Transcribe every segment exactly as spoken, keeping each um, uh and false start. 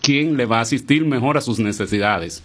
quien le va a asistir mejor a sus necesidades.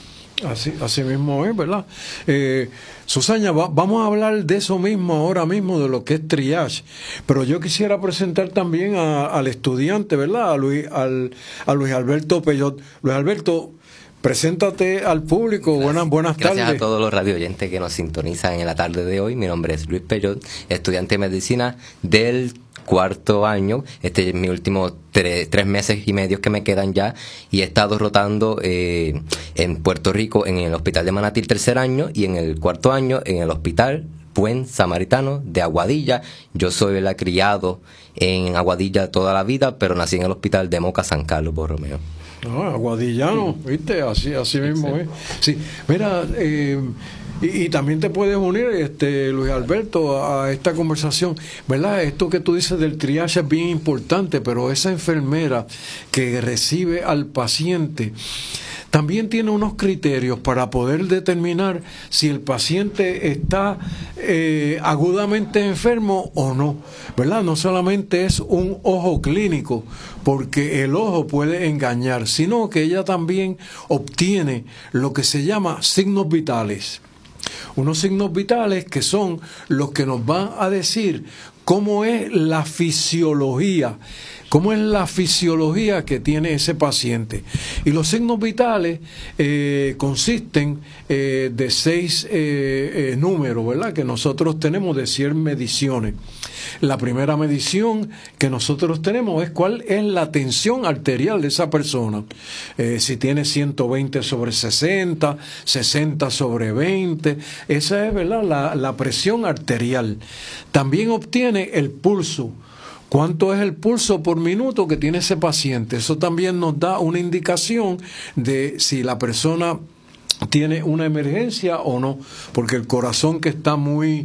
Así, así mismo es, ¿verdad? Eh, Susana, va, vamos a hablar de eso mismo ahora mismo, de lo que es triage, pero yo quisiera presentar también a, al estudiante, ¿verdad? A Luis, al, a Luis Alberto Peyot. Luis Alberto, preséntate al público. Gracias. Buenas, buenas Gracias tardes. Gracias a todos los radioyentes que nos sintonizan en la tarde de hoy. Mi nombre es Luis Peyot, estudiante de medicina del cuarto año. Este es mi último tre tres meses y medio que me quedan ya, y he estado rotando eh, en Puerto Rico en el Hospital de Manatí el tercer año, y en el cuarto año en el Hospital Buen Samaritano de Aguadilla. Yo soy el criado en Aguadilla toda la vida, pero nací en el Hospital de Moca San Carlos Borromeo. Ah, aguadillano, ¿viste? Así, así mismo es. Sí, mira, eh, y, y también te puedes unir, este Luis Alberto, a, a esta conversación, ¿verdad? Esto que tú dices del triage es bien importante, pero esa enfermera que recibe al paciente también tiene unos criterios para poder determinar si el paciente está eh, agudamente enfermo o no, ¿verdad? No solamente es un ojo clínico, porque el ojo puede engañar, sino que ella también obtiene lo que se llama signos vitales. Unos signos vitales que son los que nos van a decir cómo es la fisiología, cómo es la fisiología que tiene ese paciente. Y los signos vitales eh, consisten eh, de seis eh, eh, números, ¿verdad?, que nosotros tenemos, de cien mediciones. La primera medición que nosotros tenemos es cuál es la tensión arterial de esa persona. Eh, si tiene ciento veinte sobre sesenta, sesenta sobre veinte, esa es, ¿verdad?, la, la presión arterial. También obtiene el pulso. ¿Cuánto es el pulso por minuto que tiene ese paciente? Eso también nos da una indicación de si la persona tiene una emergencia o no, porque el corazón que está muy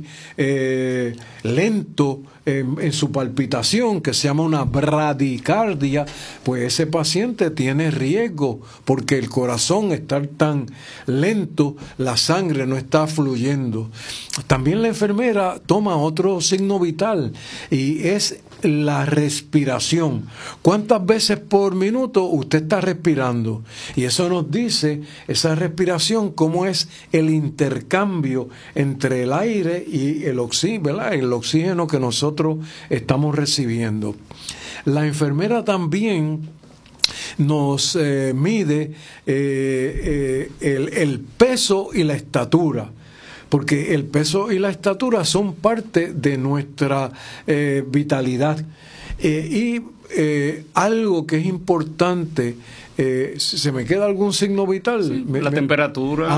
eh, lento en, en su palpitación, que se llama una bradicardia, pues ese paciente tiene riesgo, porque el corazón está tan lento, la sangre no está fluyendo. También la enfermera toma otro signo vital, y es la respiración. ¿Cuántas veces por minuto usted está respirando? Y eso nos dice, esa respiración, cómo es el intercambio entre el aire y el oxígeno, ¿verdad?, el oxígeno que nosotros estamos recibiendo. La enfermera también nos eh, mide eh, eh, el, el peso y la estatura, porque el peso y la estatura son parte de nuestra eh, vitalidad. Eh, y eh, algo que es importante, eh, ¿se me queda algún signo vital? Sí, me, la me... temperatura.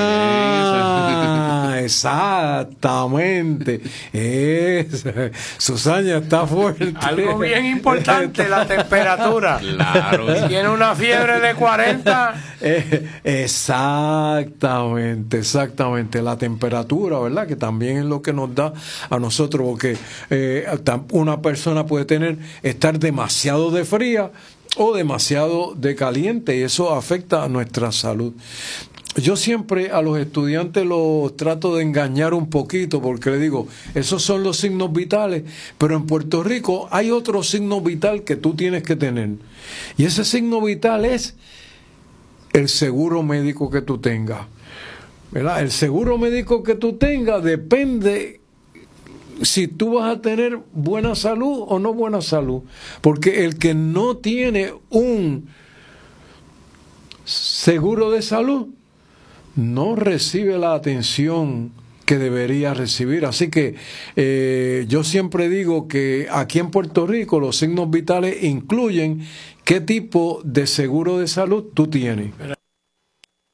Ah, exactamente. Es, Susana está fuerte. Algo bien importante, la temperatura. Claro. Si tiene una fiebre de cuarenta. Eh, exactamente, exactamente. La temperatura, ¿verdad?, que también es lo que nos da a nosotros, porque eh, una persona puede tener, estar demasiado de fría o demasiado de caliente, y eso afecta a nuestra salud. Yo siempre a los estudiantes los trato de engañar un poquito, porque les digo, esos son los signos vitales, pero en Puerto Rico hay otro signo vital que tú tienes que tener, y ese signo vital es el seguro médico que tú tengas, ¿verdad? El seguro médico que tú tengas depende si tú vas a tener buena salud o no buena salud, porque el que no tiene un seguro de salud no recibe la atención que debería recibir. Así que eh, yo siempre digo que aquí en Puerto Rico los signos vitales incluyen qué tipo de seguro de salud tú tienes.